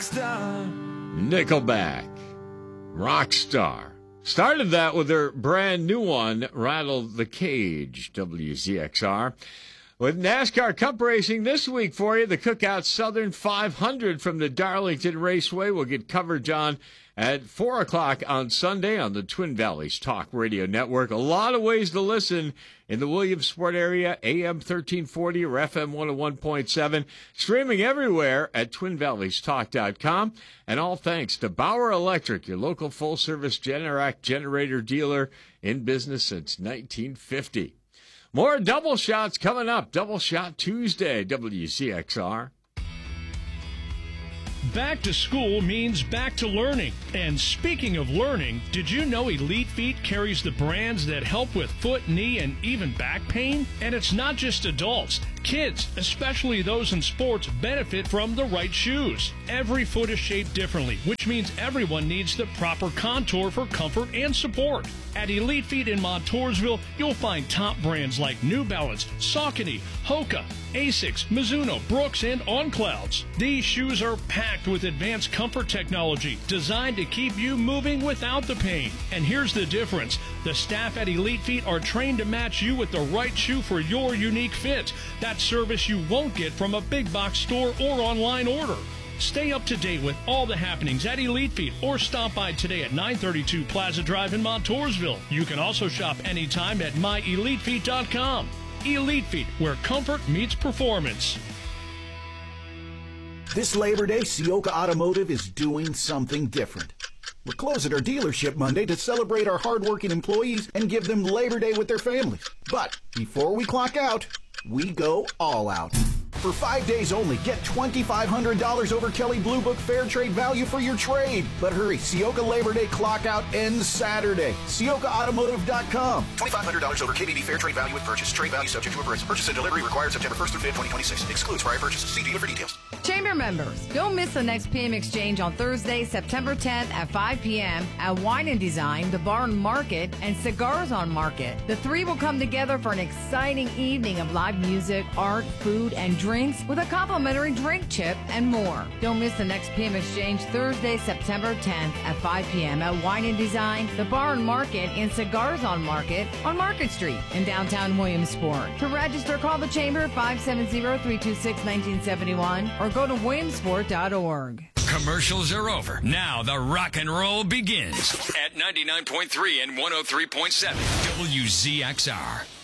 Nickelback, Rockstar. Started that with their brand new one, Rattle the Cage, WZXR. With NASCAR Cup Racing this week for you, the Cookout Southern 500 from the Darlington Raceway will get coverage on at 4 o'clock on Sunday on the Twin Valleys Talk Radio Network. A lot of ways to listen in the Williamsport area, AM 1340 or FM 101.7. Streaming everywhere at TwinValleysTalk.com. And all thanks to Bauer Electric, your local full-service Generac generator dealer in business since 1950. More Double Shots coming up. Double Shot Tuesday, WCXR. Back to school means back to learning. And speaking of learning, did you know Elite Feet carries the brands that help with foot, knee, and even back pain? And it's not just adults. Kids, especially those in sports, benefit from the right shoes. Every foot is shaped differently, which means everyone needs the proper contour for comfort and support. At Elite Feet in Montoursville, you'll find top brands like New Balance, Saucony, Hoka, Asics, Mizuno, Brooks, and On Clouds. These shoes are packed with advanced comfort technology designed to keep you moving without the pain. And here's the difference. The staff at Elite Feet are trained to match you with the right shoe for your unique fit. That service you won't get from a big box store or online order. Stay up to date with all the happenings at Elite Feet or stop by today at 932 Plaza Drive in Montoursville. You can also shop anytime at myelitefeet.com. Elite Feet, where comfort meets performance. This Labor Day, Sioka Automotive is doing something different. We're closed at our dealership Monday to celebrate our hardworking employees and give them Labor Day with their families. But before we clock out, we go all out. For 5 days only, get $2,500 over Kelley Blue Book Fair Trade value for your trade. But hurry, Sioka Labor Day clock out ends Saturday. SiokaAutomotive.com. $2,500 over KBB Fair Trade value with purchase. Trade value subject to appraisal. Purchase and delivery required September 1st through 5th, 2026. Excludes prior purchases. See dealer for details. Chamber members, don't miss the next PM Exchange on Thursday, September 10th at 5 p.m. at Wine and Design, the Barn Market, and Cigars on Market. The three will come together for an exciting evening of live music, art, food, and drinks with a complimentary drink chip and more. Don't miss the next PM Exchange Thursday, September 10th at 5 p.m. at Wine and Design, the Barn Market, and Cigars on Market Street in downtown Williamsport. To register, call the Chamber 570-326-1971 or go to williamsport.org. Commercials are over. Now the rock and roll begins at 99.3 and 103.7 WZXR.